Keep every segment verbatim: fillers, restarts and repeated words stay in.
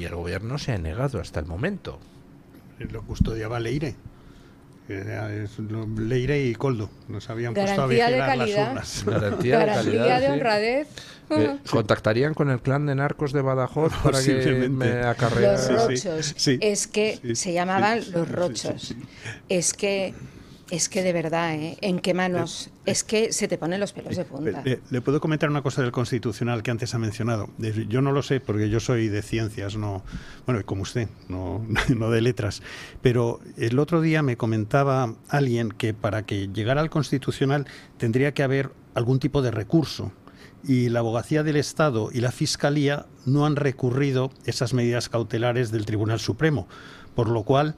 y el gobierno se ha negado hasta el momento. Lo custodiaba Leire. Leire y Coldo nos habían puesto a Garantía de vigilar las calidad. urnas. Garantía de Garantía calidad, de sí. honradez. Eh, ¿Contactarían con el clan de narcos de Badajoz para que Posiblemente. me Los acarreara? Sí, sí, rochos. sí. Es que Sí, se llamaban sí, los sí, rochos. sí, sí. Es que, es que de verdad, ¿eh? ¿En qué manos? Es que se te ponen los pelos de punta. Le, le puedo comentar una cosa del Constitucional que antes ha mencionado. Yo no lo sé porque yo soy de ciencias, no, bueno, como usted, no, no de letras. Pero el otro día me comentaba alguien que para que llegara al Constitucional tendría que haber algún tipo de recurso. Y la Abogacía del Estado y la Fiscalía no han recurrido esas medidas cautelares del Tribunal Supremo, por lo cual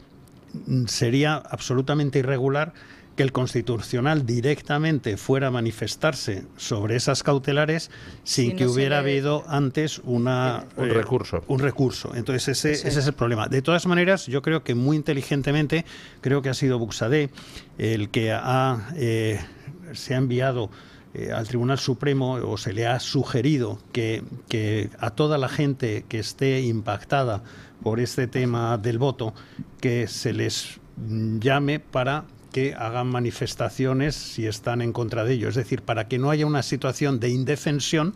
sería absolutamente irregular que el Constitucional directamente fuera a manifestarse sobre esas cautelares sin Si no que se hubiera le- habido antes una, Un eh, recurso. un recurso. Entonces ese, Eso ese es. es el problema. De todas maneras, yo creo que muy inteligentemente, creo que ha sido Buxadé el que ha, eh, se ha enviado eh, al Tribunal Supremo o se le ha sugerido que, que a toda la gente que esté impactada por este tema del voto, que se les llame para que hagan manifestaciones si están en contra de ello. Es decir, para que no haya una situación de indefensión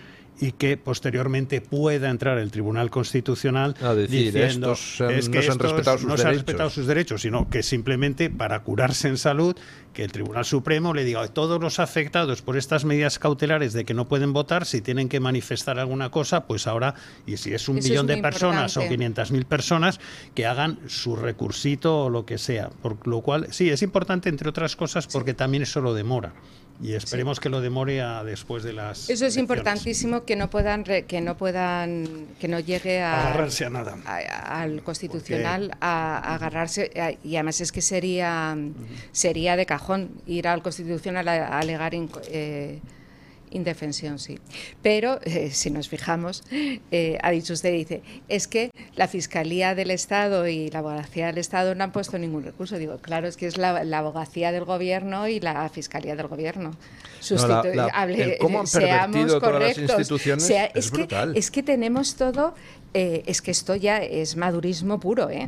y que posteriormente pueda entrar el Tribunal Constitucional A decir, diciendo estos han- es que no se han estos respetado sus no se han derechos". respetado sus derechos, sino que simplemente para curarse en salud, que el Tribunal Supremo le diga a todos los afectados por estas medidas cautelares de que no pueden votar, si tienen que manifestar alguna cosa, pues ahora, y si es un Eso es millón de muy personas o importante. quinientas mil personas, que hagan su recursito o lo que sea. Por lo cual, sí, es importante, entre otras cosas, porque también eso lo demora. Y esperemos que lo demore a después de las Eso es elecciones. importantísimo, que no puedan, re- que no puedan, que no llegue a, Agarrarse a nada. a- al Constitucional a, a agarrarse, a- y además es que sería, sería de cajón ir al Constitucional a, a alegar inco- eh, indefensión, sí. Pero eh, si nos fijamos, eh, ha dicho usted, dice, es que la Fiscalía del Estado y la Abogacía del Estado no han puesto ningún recurso. Digo, claro, es que es la, la Abogacía del Gobierno y la Fiscalía del Gobierno. No, la- la- el cómo han pervertido todas las instituciones Sea, es es, que, brutal. es que tenemos todo, eh, es que esto ya es madurismo puro, ¿eh?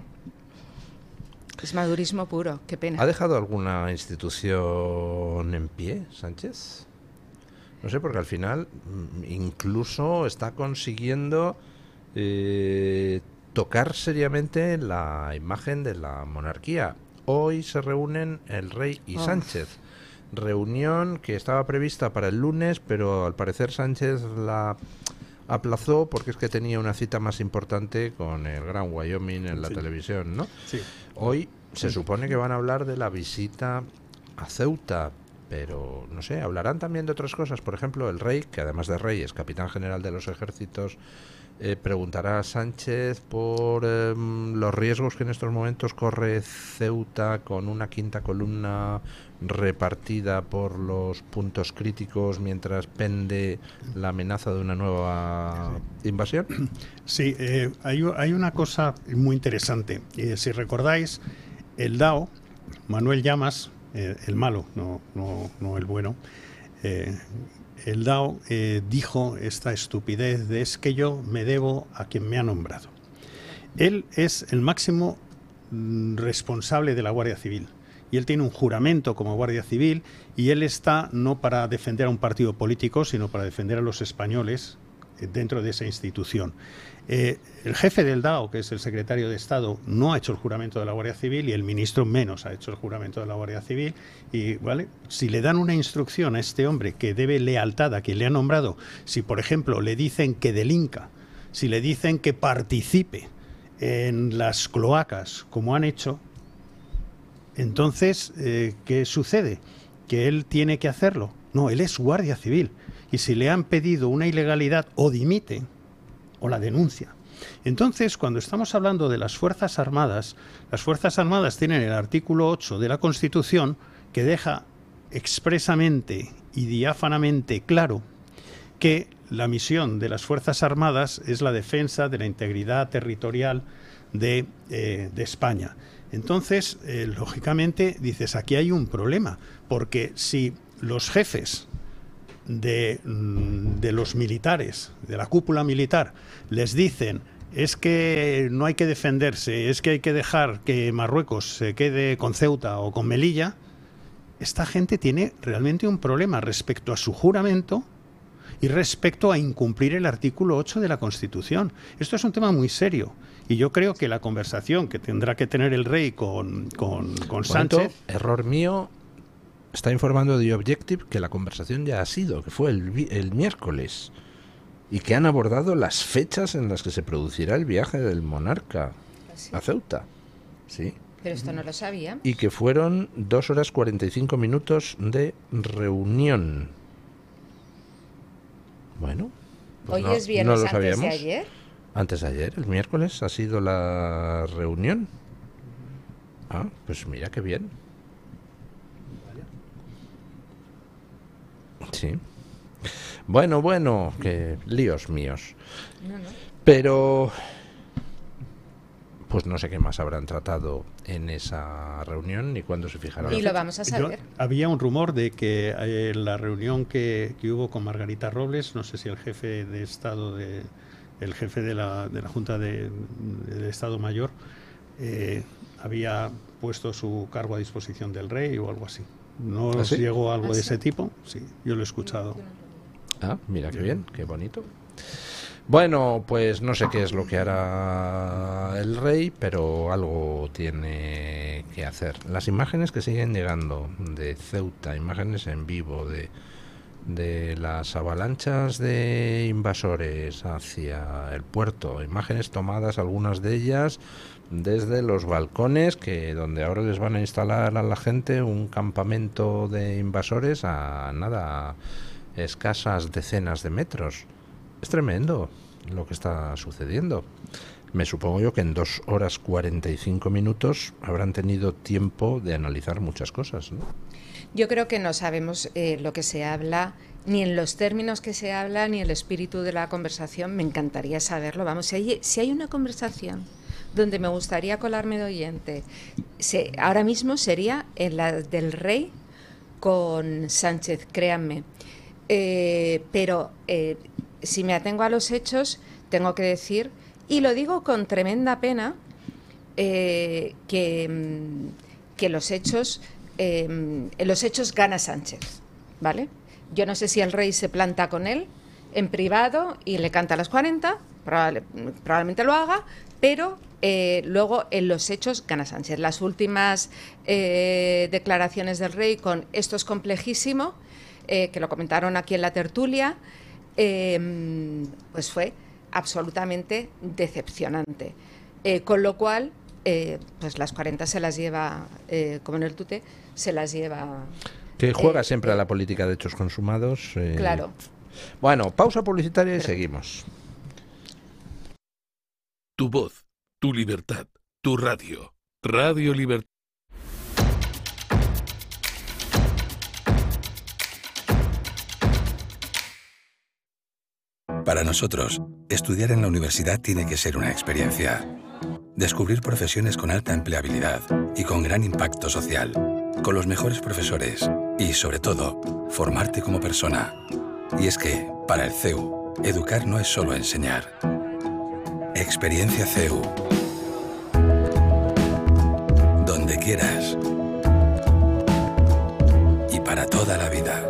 Es madurismo puro, qué pena. ¿Ha dejado alguna institución en pie, Sánchez? No sé, porque al final mm, incluso está consiguiendo eh, tocar seriamente la imagen de la monarquía. Hoy se reúnen el rey y Oh. Sánchez. Reunión que estaba prevista para el lunes, pero al parecer Sánchez la aplazó porque es que tenía una cita más importante con el Gran Wyoming en la Sí. televisión, ¿no? Sí. Hoy se supone que van a hablar de la visita a Ceuta, pero no sé, hablarán también de otras cosas. Por ejemplo, el rey, que además de rey es capitán general de los ejércitos, eh, preguntará a Sánchez por eh, los riesgos que en estos momentos corre Ceuta con una quinta columna repartida por los puntos críticos mientras pende la amenaza de una nueva invasión. Sí, eh, hay, hay una cosa muy interesante. Eh, si recordáis, el Dao, Manuel Llamas, eh, el malo, no, no, no el bueno, eh, el Dao eh, dijo esta estupidez de es que yo me debo a quien me ha nombrado. Él es el máximo mm, responsable de la Guardia Civil. Y él tiene un juramento como Guardia Civil y él está no para defender a un partido político, sino para defender a los españoles eh, dentro de esa institución. Eh, el jefe del Dao, que es el secretario de Estado, no ha hecho el juramento de la Guardia Civil y el ministro menos ha hecho el juramento de la Guardia Civil. Y ¿vale? Si le dan una instrucción a este hombre que debe lealtad a quien le ha nombrado, si por ejemplo le dicen que delinca, si le dicen que participe en las cloacas como han hecho, entonces, eh, ¿qué sucede? ¿Que él tiene que hacerlo? No, él es Guardia Civil. Y si le han pedido una ilegalidad, o dimite o la denuncia. Entonces, cuando estamos hablando de las Fuerzas Armadas, las Fuerzas Armadas tienen el artículo ocho de la Constitución que deja expresamente y diáfanamente claro que la misión de las Fuerzas Armadas es la defensa de la integridad territorial de, eh, de España. Entonces, eh, lógicamente, dices, aquí hay un problema, porque si los jefes de, de los militares, de la cúpula militar, les dicen es que no hay que defenderse, es que hay que dejar que Marruecos se quede con Ceuta o con Melilla, esta gente tiene realmente un problema respecto a su juramento y respecto a incumplir el artículo ocho de la Constitución. Esto es un tema muy serio. Y yo creo que la conversación que tendrá que tener el rey con, con, con Sánchez... Error mío, está informando The Objective que la conversación ya ha sido, que fue el, el miércoles, y que han abordado las fechas en las que se producirá el viaje del monarca ¿Sí? a Ceuta. Sí. Pero esto no lo sabía. Y que fueron dos horas cuarenta y cinco minutos de reunión. Bueno, pues hoy no, es viernes, no lo antes sabíamos. de ayer. Antes de ayer, el miércoles, ha sido la reunión. Ah, pues mira qué bien. Sí. Bueno, bueno, que líos míos. No, no. Pero, pues no sé qué más habrán tratado en esa reunión ni cuándo se fijarán. Y lo vamos a saber. Yo, había un rumor de que eh, la reunión que, que hubo con Margarita Robles, no sé si el jefe de Estado de... el jefe de la, de la Junta de, del Estado Mayor eh, había puesto su cargo a disposición del rey o algo así. ¿No os ¿Ah, sí? llegó algo ¿Ah, de sí? ese tipo? Sí, yo lo he escuchado. Ah, mira qué bien, qué bonito. Bueno, pues no sé qué es lo que hará el rey, pero algo tiene que hacer. Las imágenes que siguen llegando de Ceuta, imágenes en vivo de de las avalanchas de invasores hacia el puerto, imágenes tomadas, algunas de ellas desde los balcones, que donde ahora les van a instalar a la gente un campamento de invasores a nada, escasas decenas de metros. Es tremendo lo que está sucediendo. Me supongo yo que en dos horas cuarenta y cinco minutos habrán tenido tiempo de analizar muchas cosas, ¿no? Yo creo que no sabemos eh, lo que se habla, ni en los términos que se habla, ni el espíritu de la conversación. Me encantaría saberlo. Vamos, si hay, si hay una conversación donde me gustaría colarme de oyente, se, ahora mismo sería en la del rey con Sánchez, créanme. Eh, pero eh, si me atengo a los hechos, tengo que decir, y lo digo con tremenda pena, eh, que, que los hechos... Eh, en los hechos gana Sánchez, ¿vale? Yo no sé si el rey se planta con él en privado y le canta a las cuarenta, probable, probablemente lo haga, pero eh, luego en los hechos gana Sánchez. Las últimas eh, declaraciones del rey con esto es complejísimo, eh, que lo comentaron aquí en la tertulia, eh, pues fue absolutamente decepcionante. Eh, con lo cual, eh, pues las cuarenta se las lleva, eh, como en el tute, se las lleva... Que juega eh, siempre eh, a la política de hechos consumados. Eh, Claro. Bueno, pausa publicitaria y seguimos. Tu voz, tu libertad, tu radio. Radio Libertad. Para nosotros, estudiar en la universidad tiene que ser una experiencia. Descubrir profesiones con alta empleabilidad y con gran impacto social, con los mejores profesores y, sobre todo, formarte como persona. Y es que, para el C E U, educar no es solo enseñar. Experiencia C E U. Donde quieras. Y para toda la vida.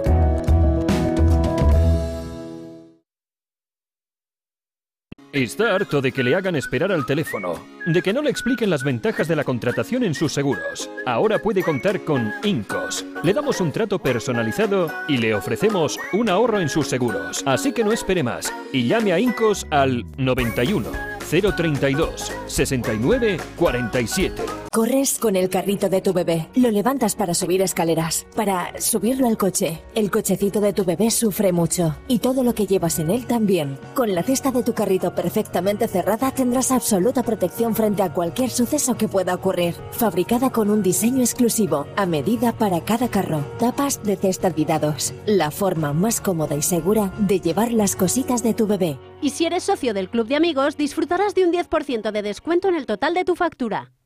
Está harto de que le hagan esperar al teléfono, de que no le expliquen las ventajas de la contratación en sus seguros. Ahora puede contar con Incos. Le damos un trato personalizado y le ofrecemos un ahorro en sus seguros. Así que no espere más y llame a Incos al noventa y uno, cero treinta y dos, sesenta y nueve, cuarenta y siete. Corres con el carrito de tu bebé, lo levantas para subir escaleras, para subirlo al coche. El cochecito de tu bebé sufre mucho y todo lo que llevas en él también. Con la cesta de tu carrito perfectamente cerrada tendrás absoluta protección frente a cualquier suceso que pueda ocurrir. Fabricada con un diseño exclusivo, a medida para cada carro. Tapas de cesta Didados, la forma más cómoda y segura de llevar las cositas de tu bebé. Y si eres socio del Club de Amigos, disfrutarás de un diez por ciento de descuento en el total de tu factura.